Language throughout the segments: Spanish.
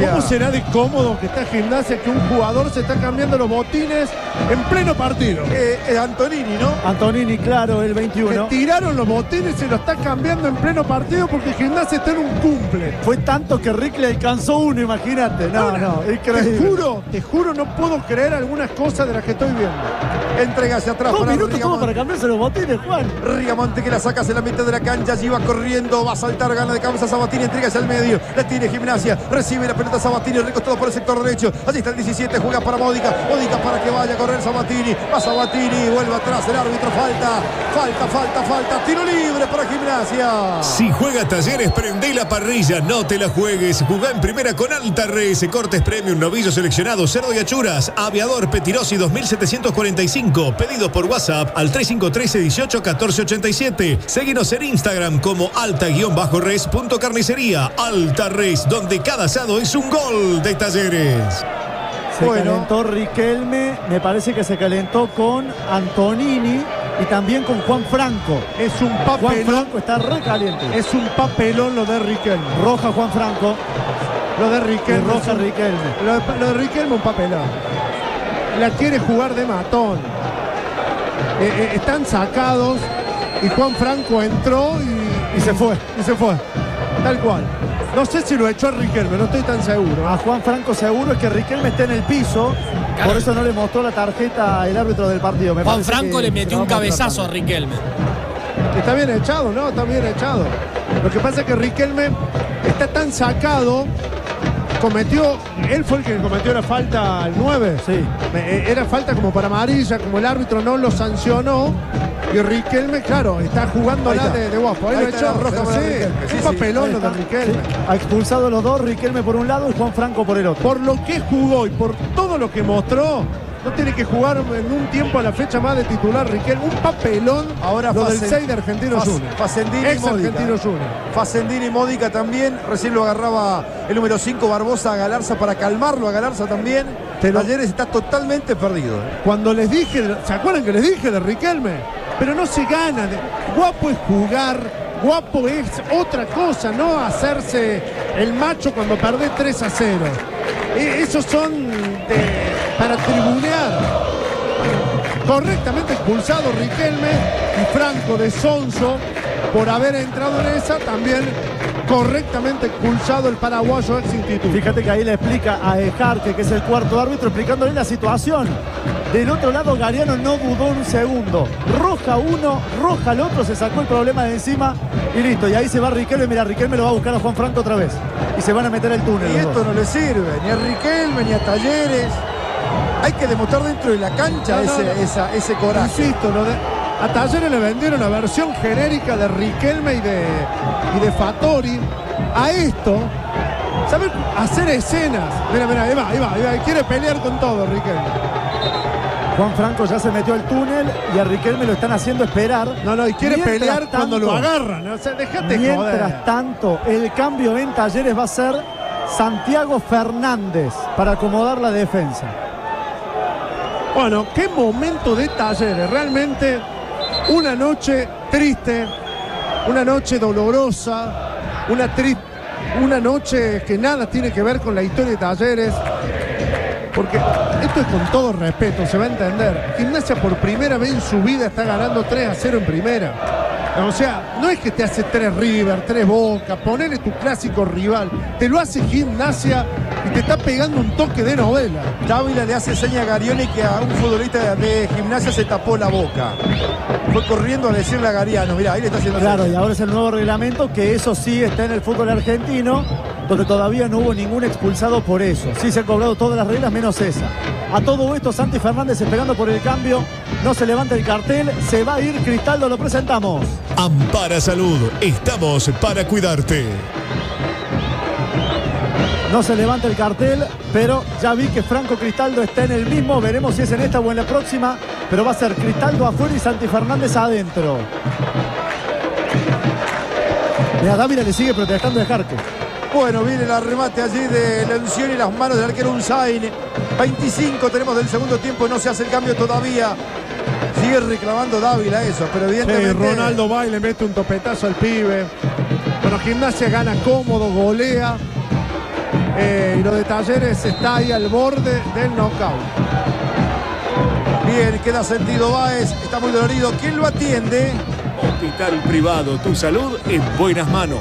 Gimnasia. ¿Cómo será de cómodo que está Gimnasia que un jugador se está cambiando los botines en pleno partido? Antonini, ¿no? Antonini, claro, el 21. Le tiraron los botines y se lo está cambiando en pleno partido porque Gimnasia está en un cumple. Fue tanto que Rick le alcanzó uno, imagínate. No, increíble. Te juro, no puedo creer algunas cosas de las que estoy viendo. Entrega hacia atrás 2 para minutos todo Rigamonte. para cambiarse los botines, Juan. Rigamonte que la saca hacia la mitad de la cancha, allí va corriendo, va a saltar, gana de cabeza Sabatini, entrega hacia el medio, la tiene Gimnasia, recibe la pelota Sabatini, recostado por el sector derecho, allí está el 17, juega para Módica para que vaya a correr Sabatini, va Sabatini, vuelve atrás el árbitro, falta, tiro libre para Gimnasia. Si juega Talleres, prende la parrilla, no te la juegues, jugá en primera con Alta Res, cortes premium, novillo seleccionado, cerdo y achuras, aviador Petirosi 2745, pedido por WhatsApp al 3513 18 14 87. Seguinos en Instagram como alta-res.carnicería. Alta Res, donde cada asado es un gol de Talleres. Se calentó Riquelme, me parece que se calentó con Antonini y también con Juan Franco. Es un papelón. Juan Franco está re caliente. Es un papelón lo de Riquelme. Roja Juan Franco. Lo de Riquelme. Y roja Riquelme. Lo de Riquelme un papelón. La quiere jugar de matón. Están sacados y Juan Franco entró y se fue. Tal cual. No sé si lo echó a Riquelme, no estoy tan seguro. A Juan Franco seguro es que Riquelme está en el piso. Claro. Por eso no le mostró la tarjeta el árbitro del partido. Juan Franco le metió un cabezazo a Riquelme. Está bien echado, ¿no? Está bien echado. Lo que pasa es que Riquelme está tan sacado. Él fue el que cometió la falta al 9. Sí. Era falta como para amarilla, como el árbitro no lo sancionó. Y Riquelme, claro, está jugando de guapo. Ahí lo echó. Un papelón lo de Riquelme. Sí. Ha expulsado los dos, Riquelme por un lado y Juan Franco por el otro. Por lo que jugó y por todo lo que mostró, no tiene que jugar en un tiempo a la fecha más de titular Riquelme. Un papelón ahora lo del 6 de Argentinos Juniors. Facendini y Módica también. Recién lo agarraba el número 5 Barbosa a Galarza para calmarlo a Galarza también. Talleres está totalmente perdido. Cuando les dije, ¿se acuerdan que les dije de Riquelme? Pero no se gana. Guapo es jugar, guapo es otra cosa, no hacerse el macho cuando perdés 3-0. Esos son para tribunear. Correctamente expulsado Riquelme y Franco de sonso por haber entrado en esa, también correctamente expulsado el paraguayo ex instituto. Fíjate que ahí le explica a Ejarque, que es el cuarto árbitro, explicándole la situación. Del otro lado Gariano no dudó un segundo. Roja uno, roja el otro, se sacó el problema de encima y listo. Y ahí se va Riquelme, mira, Riquelme lo va a buscar a Juan Franco otra vez. Y se van a meter el túnel. Y esto no le sirve, ni a Riquelme, ni a Talleres. Hay que demostrar dentro de la cancha ese coraje. Insisto, a Talleres le vendieron la versión genérica de Riquelme y de Fattori. A esto, ¿saben? Hacer escenas. Mira, ahí va, quiere pelear con todo Riquelme. Juan Franco ya se metió al túnel y a Riquelme lo están haciendo esperar. Y quiere pelear cuando lo agarran. O sea, dejate mientras joder. tanto, el cambio en Talleres va a ser Santiago Fernández para acomodar la defensa. Bueno, qué momento de Talleres. Realmente una noche triste, una noche dolorosa, una noche que nada tiene que ver con la historia de Talleres. Porque esto es con todo respeto, se va a entender. Gimnasia por primera vez en su vida está ganando 3-0 en primera. O sea, no es que te hace 3 River, 3 Boca, ponele tu clásico rival. Te lo hace Gimnasia y te está pegando un toque de novela. Dávila le hace seña a Garioni que a un futbolista de Gimnasia se tapó la boca. Fue corriendo a decirle a Gariano, mirá, ahí le está haciendo claro, seña. Y ahora es el nuevo reglamento, que eso sí está en el fútbol argentino, donde todavía no hubo ningún expulsado por eso. Sí se han cobrado todas las reglas menos esa. A todo esto, Santi Fernández esperando por el cambio. No se levanta el cartel, se va a ir Cristaldo, lo presentamos. Ampara Salud, estamos para cuidarte. No se levanta el cartel, pero ya vi que Franco Cristaldo está en el mismo. Veremos si es en esta o en la próxima, pero va a ser Cristaldo afuera y Santi Fernández adentro. Mira, Dávila le sigue protestando de Jarque. Bueno, viene el remate allí de Lencioni y las manos del arquero Unzain. 25 tenemos del segundo tiempo, no se hace el cambio todavía. Sigue reclamando Dávila eso, pero evidentemente... Sí, Ronaldo va y le mete un topetazo al pibe. Bueno, Gimnasia gana cómodo, golea. Y lo de Talleres está ahí al borde del knockout. Bien, queda sentido Báez, está muy dolorido. ¿Quién lo atiende? Hospital Privado, tu salud en buenas manos.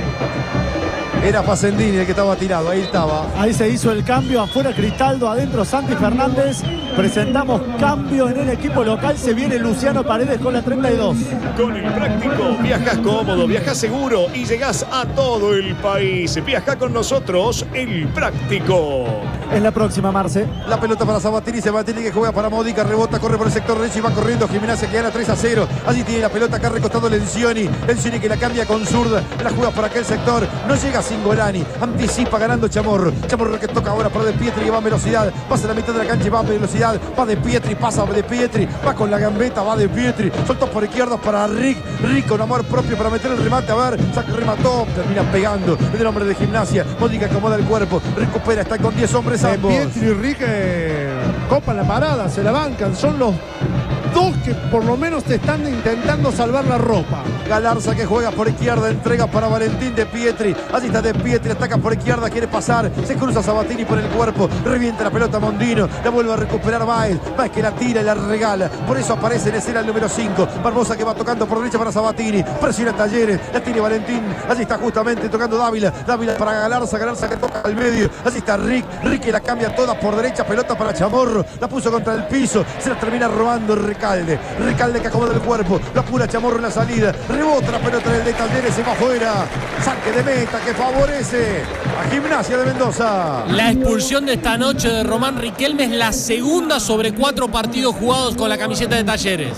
Era Facendini el que estaba tirado, ahí estaba. Ahí se hizo el cambio, afuera Cristaldo, adentro Santi Fernández. Presentamos cambio en el equipo local. Se viene Luciano Paredes con la 32. Con el Práctico, viajas cómodo, viajas seguro y llegás a todo el país. Viaja con nosotros, el Práctico. En la próxima, Marce. La pelota para Sabatini que juega para Modica, rebota, corre por el sector derecho y va corriendo Gimnasia que gana 3-0. Allí tiene la pelota acá recostado Lencioni que la cambia con zurda, la juega por aquel sector, no llega Singolani, anticipa ganando Chamorro que toca ahora para De Pietri, que va a velocidad, pasa la mitad de la cancha y va a velocidad, va De Pietri, pasa De Pietri, va con la gambeta, va De Pietri, soltó por izquierda para Rick con amor propio para meter el remate, a ver, saca, remató, termina pegando el hombre de Gimnasia. Modica acomoda el cuerpo, recupera, está con 10 hombres ambos. Pietri y Rick copan la parada, se la bancan, son los dos que por lo menos te están intentando salvar la ropa. Galarza que juega por izquierda, entrega para Valentín De Pietri. Allí está De Pietri, ataca por izquierda, quiere pasar, se cruza Sabatini por el cuerpo, revienta la pelota Mondino, la vuelve a recuperar Báez que la tira y la regala. Por eso aparece en escena el número 5. Barbosa que va tocando por derecha para Sabatini, presiona Talleres, la tiene Valentín, allí está justamente tocando Dávila para Galarza que toca al medio, allí está Rick que la cambia toda por derecha, pelota para Chamorro, la puso contra el piso, se la termina robando Recalde que acomoda el cuerpo, lo apura Chamorro en la salida, rebota la pelota del de Talleres, se va afuera, saque de meta que favorece a Gimnasia de Mendoza. La expulsión de esta noche de Román Riquelme es la segunda sobre 4 partidos jugados con la camiseta de Talleres.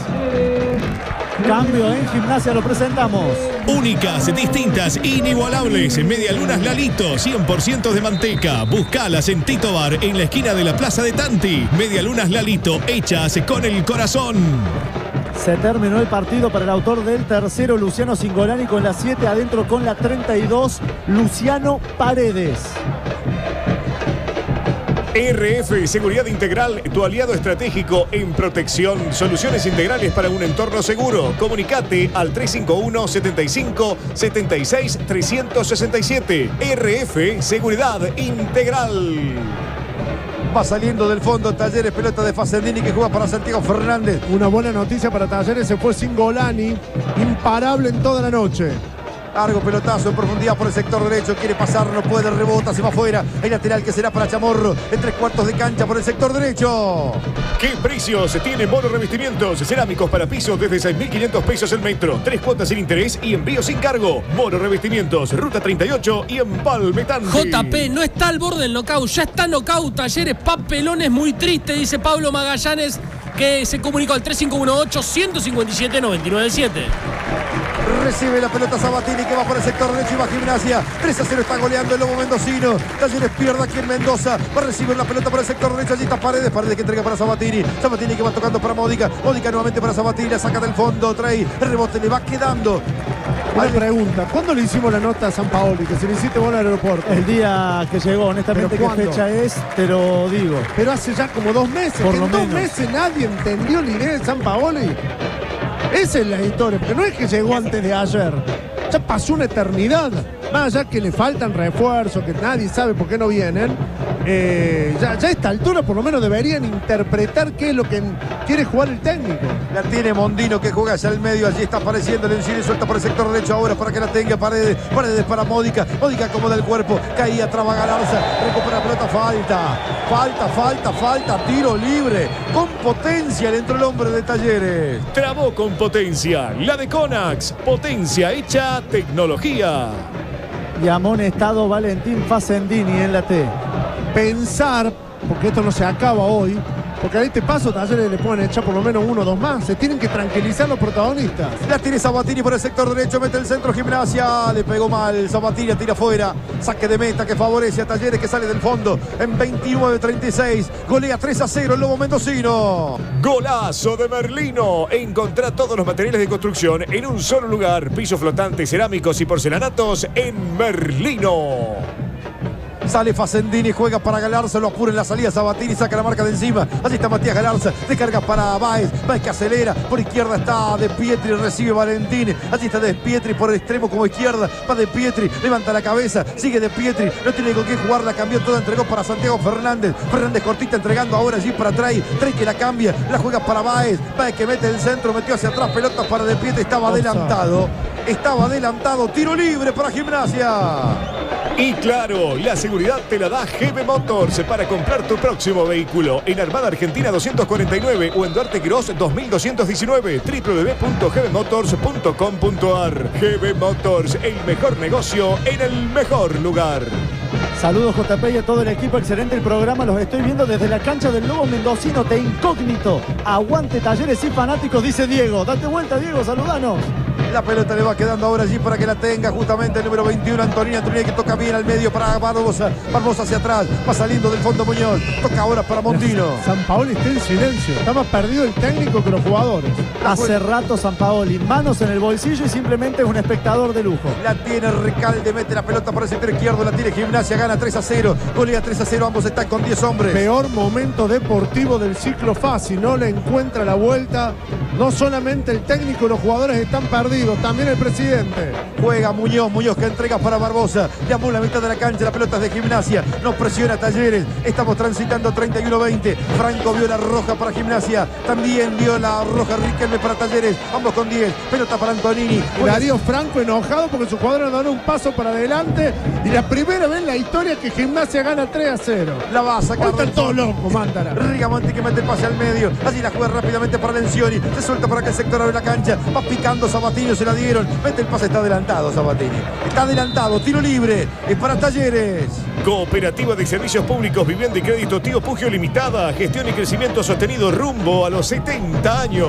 Cambio en Gimnasia, lo presentamos. Únicas, distintas, inigualables. Medialunas Lalito, 100% de manteca. Buscalas en Tito Bar, en la esquina de la Plaza de Tanti. Medialunas Lalito, hechas con el corazón. Se terminó el partido para el autor del tercero, Luciano Singolani, con la 7, adentro con la 32, Luciano Paredes. RF Seguridad Integral, tu aliado estratégico en protección. Soluciones integrales para un entorno seguro. Comunicate al 351 75 76 367. RF Seguridad Integral. Va saliendo del fondo Talleres, pelota de Facendini que juega para Santiago Fernández. Una buena noticia para Talleres, se fue Singolani, imparable en toda la noche. Largo pelotazo en profundidad por el sector derecho, quiere pasar, no puede, rebota, se va afuera. El lateral que será para Chamorro, en 3/4 de cancha por el sector derecho. ¿Qué precios tiene Mono Revestimientos? Cerámicos para pisos desde 6.500 pesos el metro, 3 cuotas sin interés y envío sin cargo. Mono Revestimientos, Ruta 38 y Empalme Tanti. JP no está al borde del knockout, ya está knockout Talleres, papelones muy triste, dice Pablo Magallanes, que se comunicó al 3518-157-997. Recibe la pelota Sabatini que va por el sector derecho y va Gimnasia. 3-0 está goleando el Lobo mendocino. Talleres pierde aquí en Mendoza. Va a recibir la pelota por el sector derecho. Allí está Paredes que entrega para Sabatini. Sabatini que va tocando para Modica. Modica nuevamente para Sabatini. La saca del fondo. Trae el rebote. Le va quedando. Una pregunta. ¿Cuándo le hicimos la nota a San Paoli? Que se le hiciste vos al aeropuerto. El día que llegó, honestamente, ¿qué fecha es? Te lo digo. Pero hace ya como 2 meses. Por lo en 2 menos. meses nadie entendió la idea de San Paoli. Esa es la historia, porque no es que llegó antes de ayer. Ya pasó una eternidad. Más allá que le faltan refuerzos, que nadie sabe por qué no vienen. Ya a esta altura por lo menos deberían interpretar qué es lo que quiere jugar el técnico. La tiene Mondino que juega hacia el medio. Allí está apareciendo Lencioni, suelta por el sector derecho ahora para que la tenga Paredes. Paredes para Modica. Modica acomoda el cuerpo. Caía, traba Galarza. Recupera la pelota. Falta. Tiro libre. Con potencia le entró el hombre de Talleres. Trabó con potencia. La de Conax. Potencia hecha tecnología. Y amonestado Valentín Facendini en la T. Pensar, porque esto no se acaba hoy, porque a este paso Talleres le pueden echar por lo menos 1 o 2 más. Se tienen que tranquilizar los protagonistas. La tiene Sabatini por el sector derecho, mete el centro Gimnasia, le pegó mal, Sabatini tira afuera, saque de meta que favorece a Talleres que sale del fondo en 29-36, golea 3-0 el Lobo mendocino. Golazo de Merlino. Encontrá todos los materiales de construcción en un solo lugar. Pisos flotantes, cerámicos y porcelanatos en Merlino. Sale Facendini, juega para Galarza, lo apura en la salida Sabatini, saca la marca de encima. Allí está Matías Galarza, descarga para Báez. Báez que acelera, por izquierda está De Pietri, recibe Valentini. Allí está De Pietri por el extremo como izquierda. Va De Pietri, levanta la cabeza, sigue De Pietri, no tiene con qué jugar, la cambió toda, entregó para Santiago Fernández. Fernández cortita entregando ahora allí para Trey. Trey que la cambia, la juega para Báez. Báez que mete el centro, metió hacia atrás, pelota para De Pietri, estaba adelantado. Estaba adelantado, tiro libre para Gimnasia. Y claro, la seguridad te la da GB Motors para comprar tu próximo vehículo en Armada Argentina 249 o en Duarte Quirós 2219, www.gbmotors.com.ar. GB Motors, el mejor negocio en el mejor lugar. Saludos JP y a todo el equipo, excelente el programa, los estoy viendo desde la cancha del Lobo Mendocino de incógnito. Aguante Talleres y fanáticos, dice Diego. Date vuelta, Diego, saludanos. La pelota le va quedando ahora allí para que la tenga justamente el número 21, Antonini que toca bien al medio para Barbosa. Barbosa hacia atrás, va saliendo del fondo Muñoz. Toca ahora para Mondino. Sampaoli está en silencio, está más perdido el técnico que los jugadores. Hace rato Sampaoli, manos en el bolsillo y simplemente es un espectador de lujo. La tiene Recalde, mete la pelota por el sector izquierdo, la tiene Gimnasia, gana 3-0, golea 3-0, ambos están con 10 hombres. Peor momento deportivo del ciclo fácil, no le encuentra la vuelta. No solamente el técnico y los jugadores están perdidos, también el presidente. Juega Muñoz que entrega para Barbosa. Le amó la mitad de la cancha, la pelota es de Gimnasia. No presiona Talleres. Estamos transitando 31-20. Franco vio la roja para Gimnasia. También vio la roja Riquelme para Talleres. Ambos con 10. Pelota para Antonini. Darío Franco enojado porque sus jugadores dan un paso para adelante. Y la primera vez en la historia que Gimnasia gana 3-0. La va a sacar. Están todos locos, Mándara. Rigamonti que mete el pase al medio. Allí la juega rápidamente para Lencioni. Se suelta para aquel sector de la cancha. Va picando Sabatini, se la dieron. Mete el pase, está adelantado Sabatini. Está adelantado, tiro libre. Es para Talleres. Cooperativa de Servicios Públicos, Vivienda y Crédito Tío Pugio Limitada. Gestión y crecimiento sostenido rumbo a los 70 años.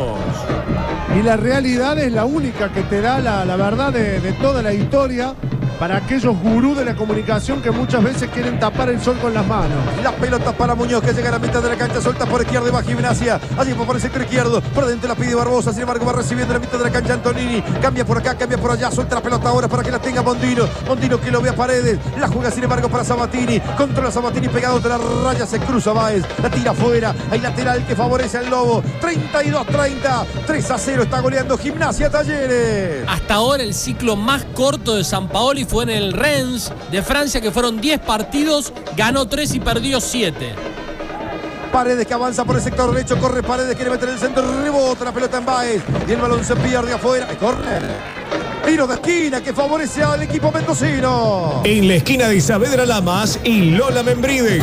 Y la realidad es la única que te da la verdad de toda la historia para aquellos gurús de la comunicación que muchas veces quieren tapar el sol con las manos. La pelota para Muñoz que llega a la mitad de la cancha, suelta por izquierda y va Gimnasia. Allí por el sector izquierdo, por dentro la pide Barbosa, sin embargo va recibiendo la mitad de la cancha Antonini. Cambia por acá, cambia por allá, suelta la pelota ahora para que la tenga Mondino. Mondino que lo ve a Paredes, la juega sin embargo para Sabatini. Controla Sabatini pegado de la raya, se cruza Báez, la tira afuera. Hay lateral que favorece al Lobo. 32-30, 3-0 está goleando Gimnasia Talleres. Hasta ahora el ciclo más corto de Sampaoli fue en el Rennes de Francia, que fueron 10 partidos, ganó 3 y perdió 7. Paredes que avanza por el sector derecho, corre Paredes, quiere meter el centro, rebota la pelota en Báez y el balón se pierde afuera. Corre. Tiro de esquina que favorece al equipo mendocino. En la esquina de Saavedra Lamas y Lola Membrives.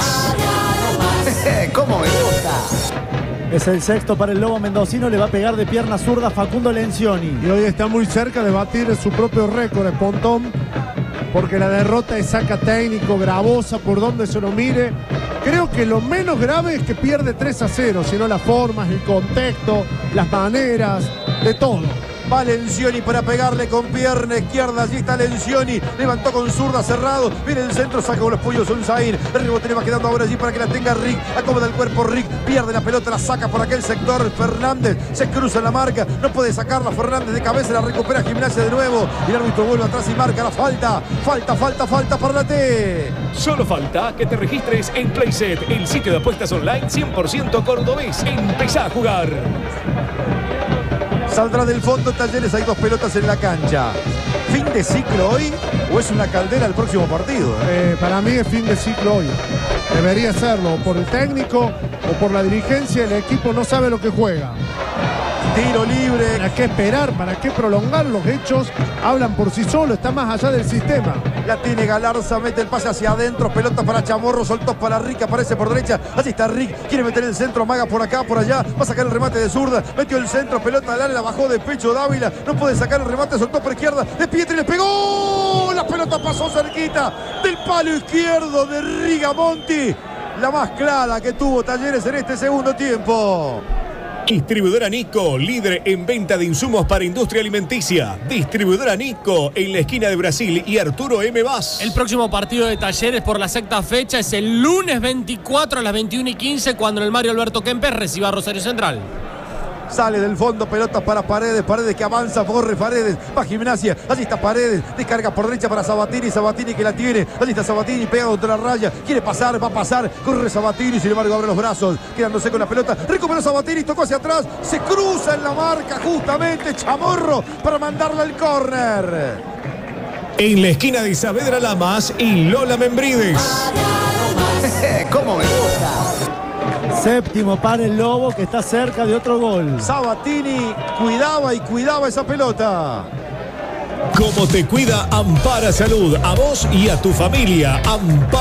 ¿Cómo me gusta? Es el sexto para el Lobo Mendocino, le va a pegar de pierna zurda Facundo Lencioni. Y hoy está muy cerca de batir su propio récord, Pontón, porque la derrota es saca técnico, gravosa, por donde se lo mire. Creo que lo menos grave es que pierde 3-0, sino las formas, el contexto, las maneras, de todo. Va Lencioni para pegarle con pierna izquierda. Allí está Lencioni. Levantó con zurda cerrado. Viene el centro, saca con los pollos Unzair. El rebote le va quedando ahora allí para que la tenga Rick. Acomoda el cuerpo Rick. Pierde la pelota, la saca por aquel sector. Fernández se cruza en la marca. No puede sacarla Fernández de cabeza. La recupera Gimnasia de nuevo. Y el árbitro vuelve atrás y marca la falta. Falta para la T. Solo falta que te registres en Playset, el sitio de apuestas online 100% cordobés. Empezá a jugar. Saldrá del fondo Talleres, hay 2 pelotas en la cancha. ¿Fin de ciclo hoy o es una caldera el próximo partido? Para mí es fin de ciclo hoy. Debería serlo, por el técnico o por la dirigencia. El equipo no sabe lo que juega. Tiro libre. ¿Para qué esperar? ¿Para qué prolongar? Los hechos hablan por sí solos, está más allá del sistema. La tiene Galarza, mete el pase hacia adentro, pelota para Chamorro, soltó para Rick, aparece por derecha, allí está Rick, quiere meter el centro, amaga por acá, por allá, va a sacar el remate de zurda, metió el centro, pelota al área, la bajó de pecho Dávila, no puede sacar el remate, soltó por izquierda, de Pietri le pegó, la pelota pasó cerquita del palo izquierdo de Rigamonti, la más clara que tuvo Talleres en este segundo tiempo. Distribuidora Nico, líder en venta de insumos para industria alimenticia. Distribuidora Nico, en la esquina de Brasil y Arturo M. Vaz. El próximo partido de Talleres por la sexta fecha es el lunes 24 a las 21:15, cuando el Mario Alberto Kempes reciba a Rosario Central. Sale del fondo, pelota para Paredes. Paredes que avanza, corre Paredes. Va Gimnasia. Allí está Paredes. Descarga por derecha para Sabatini. Sabatini que la tiene. Allí está Sabatini. Pega contra la raya. Quiere pasar, va a pasar. Corre Sabatini. Sin embargo, abre los brazos. Quedándose con la pelota. Recuperó Sabatini. Tocó hacia atrás. Se cruza en la marca justamente Chamorro para mandarla al córner. En la esquina de Saavedra Lamas y Lola Membrives. ¿Cómo me gusta? Séptimo para el Lobo, que está cerca de otro gol. Sabatini cuidaba esa pelota. Como te cuida Ampara Salud, a vos y a tu familia. Ampara